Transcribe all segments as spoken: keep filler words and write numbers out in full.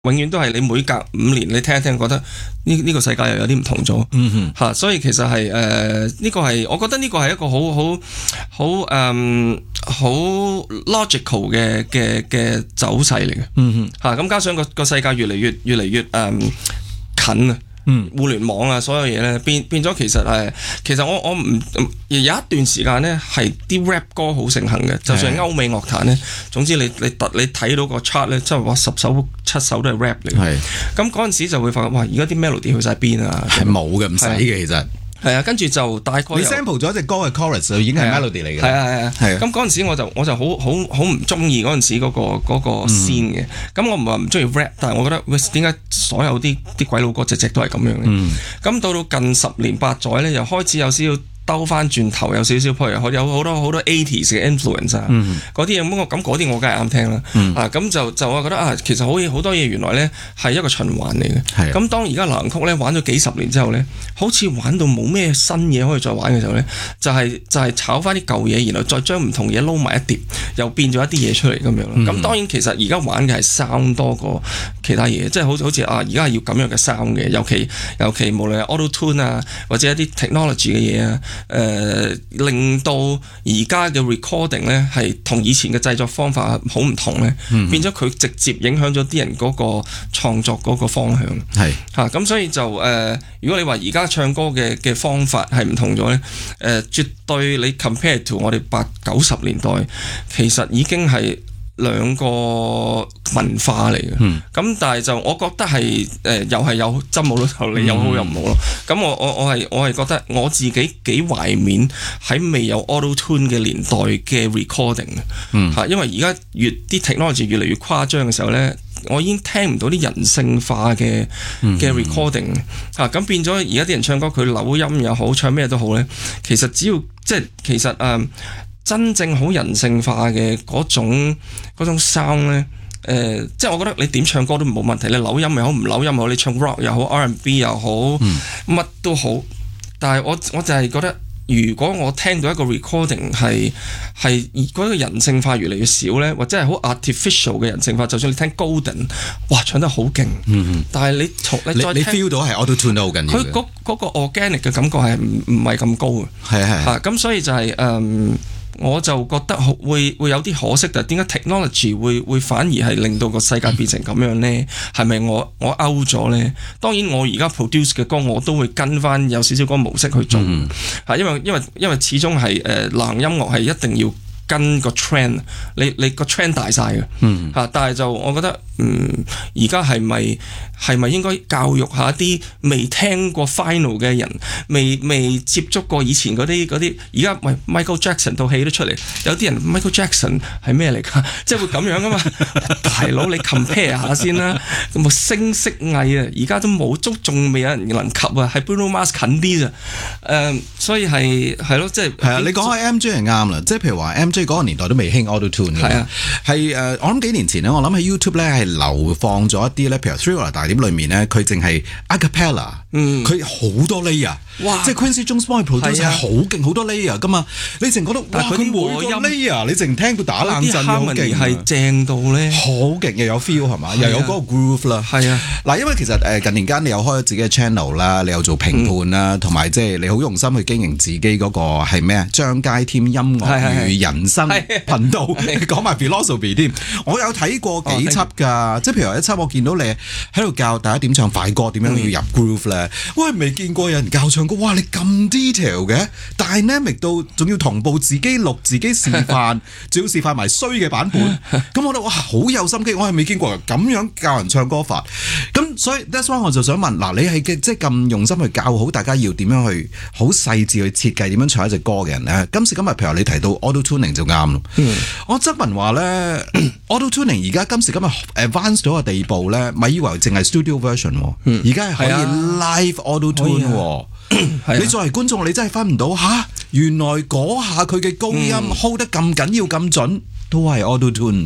永遠都係你每隔五年你聽一聽，覺得呢呢、這個世界又有啲唔同咗， 嗯哼， 吓、啊，所以其實係誒呢個係，我覺得呢個係一個好好好誒好 logical 嘅嘅嘅走勢嚟嘅， 嗯哼， 吓、啊，咁加上個個世界越嚟越越嚟越誒、嗯、近啊。 嗯， 互聯網啊，所有嘢咧變變咗，其實誒，其實我我唔有一段時間咧係啲 rap 歌好盛行嘅，就算係歐美樂壇咧，總之你你突你睇到個 chart 咧，即係話十首七首都係 rap 嚟嘅。係，咁嗰陣時就會發覺，哇！而家啲 melody 去晒邊啊？ 係冇嘅，唔使嘅，其實。 係啊，跟住就大概你 sample 咗隻歌嘅 chorus 就已經係 melody 嚟嘅。 係啊係啊係啊。咁嗰陣時我就我就好好好唔中意嗰陣時嗰個嗰個 scene 嘅。咁我唔係話唔中意 rap，但係我覺得喂，點解所有啲啲鬼佬歌隻隻都係咁樣嘅？咁到到近十年八載咧，又開始有少少兜翻轉頭，有少少譬如有好多好多 eighties 嘅 influence 啊，嗰啲嘢咁我咁嗰啲我梗係啱聽啦。啊咁就就我覺得啊，其實好好多嘢原來咧係一個循環嚟嘅。咁當而家流行曲咧玩咗幾十年之後咧，好似玩到冇咩新嘢可以再玩嘅時候咧，就係就係炒翻啲舊嘢，然後再將唔同嘢撈埋一碟，又變咗一啲嘢出嚟咁樣咯。咁、嗯、當然其實而家玩嘅係 sound 多過其他嘢，即係好似好似啊而家係要咁樣嘅 sound 嘅，尤其尤其無論係 auto tune 啊或者一啲 technology 嘅嘢啊。誒、呃、令到而家嘅 recording 咧係同以前嘅製作方法好唔同咧，嗯、變咗佢直接影響咗啲人嗰個創作嗰個方向。係嚇咁，所以就誒、呃，如果你話而家唱歌嘅嘅方法係唔同咗咧，誒、呃、絕對你 compare to 我哋八九十年代，其實已經係兩個文化嚟嘅，咁、嗯、但係就我覺得係誒、呃、又係有針冇到頭，你有好有唔好咯。咁、嗯、我我我係我係覺得我自己幾懷緬喺未有 auto tune 嘅年代嘅 recording 嘅、嗯，因為而家越啲 technology 越嚟越誇張嘅時候咧，我已經聽唔到啲人性化嘅嘅 recording 嚇，咁、嗯、變咗而家啲人唱歌佢扭音又好，唱咩都好咧，其實只要即係其實誒。呃真正好人性化嘅嗰種嗰種 sound 咧，誒、呃，即係我覺得你點唱歌都冇問題，你扭音又好，唔扭音又好，你唱 rock 又好 R and B 又好，乜、嗯、都好。但係我我就係覺得，如果我聽到一個 recording 係係嗰個人性化越嚟越少咧，或者係好 artificial 嘅人性化，就算你聽 Golden， 哇，唱得好勁，嗯、但係你從你再聽你 feel 到係 auto tune 都好緊要嘅， 佢嗰嗰個 organic 嘅感覺係唔唔係咁高嘅，係係啊，咁所以就係、是、誒。嗯我就覺得會會有啲可惜，但係點解 technology 會會反而係令到個世界變成咁樣呢？係咪我我 out 咗呢？當然我而家 produce 嘅歌我都會跟翻有少少嗰個模式去做，嗯、因為因為因為始終係誒流行音樂係一定要跟個 trend， 你你個 trend 大晒嘅，嚇、嗯，但係就我覺得，嗯，而家係咪係咪應該教育下一啲未聽過 final 嘅人，未未接觸過以前嗰啲嗰啲，而家喂 Michael Jackson 套戲都出嚟，有啲人 Michael Jackson 係咩嚟㗎？即係會咁樣噶嘛？大佬你 compare 下先啦，咁啊聲色藝啊，而家都冇足，仲未有人能及啊，係 Bruno Mars 近啲咋？誒、呃，所以係係咯，即係係啊，你講開 M J 係啱啦，即係譬如話 M J 嗰個年代都未興 auto tune 嘅，係啊，係誒，我諗幾年前咧，我諗喺 YouTube 咧係流放咗一啲咧，譬如 Thriller 大碟裏面咧，佢淨係 a cappella，嗯，佢好多 layer，哇，即係 Quincy Jones 幫佢 produce 係好勁，好多 layer 噶嘛，你淨覺得哇，佢每個 layer 你淨聽到打冷震，好勁， 係正到咧， 好勁，又有 feel 係嘛，又有嗰個 groove 啦， 係啊，嗱， 因為其實誒近年間你有開咗自己嘅 channel 啦，你有做評判啦，同埋即係你好用心去經營自己嗰個係咩啊？張佳添音樂與人生頻道，講埋 philosophy 添，我有睇過幾輯㗎，即係譬如有一輯我見到你喺度教大家點唱快歌，點樣要入 groove 咧，喂，未見過有人教唱歌，哇，你咁 detail 嘅 dynamic 到，仲要同步自己錄自己示範，仲要示範埋衰嘅版本，咁我覺得哇好有心機，我係未見過咁樣教人唱歌法，咁所以 that's why 我就想問，嗱，你係即係咁用心去教好大家要點樣去好細緻去設計點樣唱一隻歌嘅人咧，今時今日譬如你提到 auto tuning 就啱咯，嗯、我側聞話咧auto tuning 而家今時今日 advance 到個地步咧，咪以為淨係 studio version，而家係可以 live auto tune，你作為觀眾你真係分唔到吓，原來嗰下佢嘅高音 hold 得咁緊要咁準，都係 auto tune。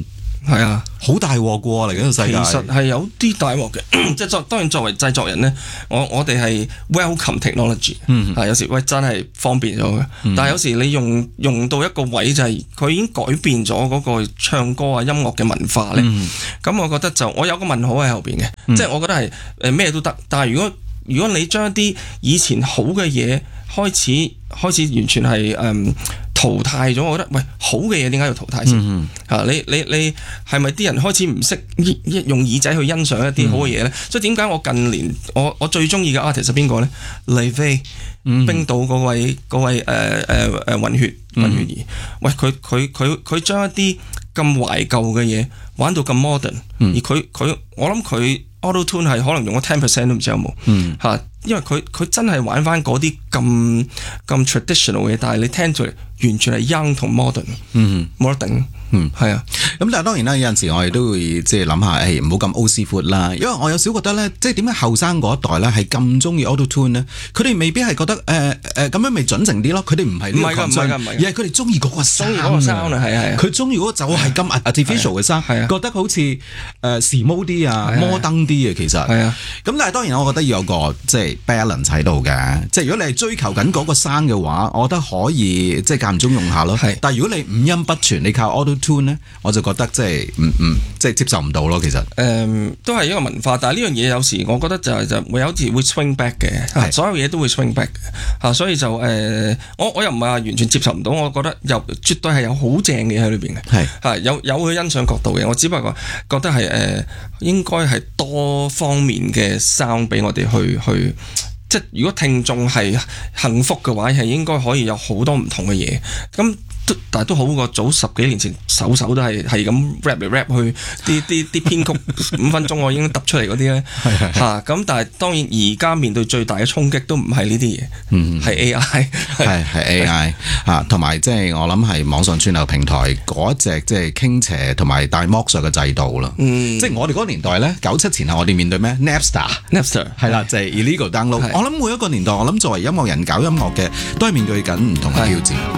係啊， 好大鑊㗎喎嚟緊個世界。 其實係有啲大鑊嘅，即係作當然作為製作人咧，我我哋係 welcome technology，嗯，有時喂真係方便咗嘅，嗯、但係有時你用用到一個位就係佢已經改變咗嗰個唱歌啊音樂嘅文化咧，咁、嗯、我覺得就我有個問號喺後邊嘅，嗯、即係我覺得係誒咩都得，但係如果如果你將一啲以前好嘅嘢開始開始完全係誒。嗯淘汰咗，我覺得喂好嘅嘢點解要淘汰先？嚇、嗯啊、你你你係咪啲人開始唔識用耳仔去欣賞一啲好嘅嘢咧？嗯、所以點解我近年我我最中意嘅 artist 係邊個咧？黎飛，冰島嗰位嗰位誒誒誒混血混血兒，嗯、喂佢佢佢佢將一啲咁懷舊嘅嘢玩到咁 modern，嗯、而佢佢我諗佢 auto tune 係可能用咗 ten percent 都唔知有冇嚇。嗯啊因為佢佢真係玩翻嗰啲咁咁 traditional 嘅，但係你聽出嚟完全係 young 同 modern，嗯，modern，嗯，係啊。 咁但係當然啦，有陣時我哋都會即係諗下，誒唔好咁 old school 啦。因為我有少覺得咧，即係點解後生嗰一代咧係咁中意 auto tune 咧？佢哋未必係覺得誒誒咁樣咪準成啲咯。佢哋唔係呢個 concern，而係佢哋中意嗰個 sound， 嗰個 sound 啊，係係。 佢中意嗰個就係咁 artificial 嘅 sound，覺得好似誒時髦啲啊，摩登啲嘅其實。係啊。咁但係當然我覺得要有個即係balance 喺度嘅，即係如果你係追求緊嗰個聲嘅話，我覺得可以即係間唔中用下咯。係，但係如果你五音不全，你靠 auto tune 咧，我就覺得即係唔唔即係接受唔到咯。其實誒、 嗯，都係一個文化，但係呢樣嘢有時我覺得就係、是、就會有時會 swing back 嘅，係所有嘢都會 swing back 嘅嚇，所以就誒、呃，我我又唔係話完全接受唔到，我覺得又絕對係有好正嘅喺裏邊嘅，係係有有佢欣賞角度嘅，我只不過覺得係誒、呃、應該係多方面嘅 sound 俾我哋去去。即係如果聽眾係幸福嘅話，係應該可以有好多唔同嘅嘢。咁但係都好過早十幾年前，首首都係係咁 rap 嚟 rap 去，啲啲啲編曲五分鐘我已經揼出嚟嗰啲咧嚇。咁但係當然而家面對最大嘅衝擊都唔係呢啲嘢，嗯，係 A I， 係係 A I 嚇，同埋即係我諗係網上串流平台嗰一隻即係傾斜同埋大剝削嘅制度啦。嗯，即係我哋嗰個年代咧，九七前後我哋面對咩 Napster，Napster 係啦，就係 illegal download。我諗每一個年代，我諗作為音樂人搞音樂嘅，都係面對緊唔同嘅挑戰。